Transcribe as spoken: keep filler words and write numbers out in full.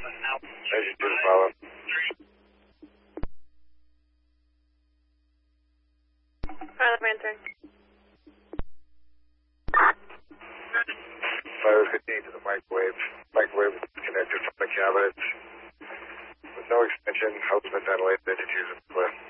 As you do the follow. Pilot Manton. Fire fifteen to the microwave. Microwave connected from the cabinet. With no extension, helps ventilated, engine use it clear.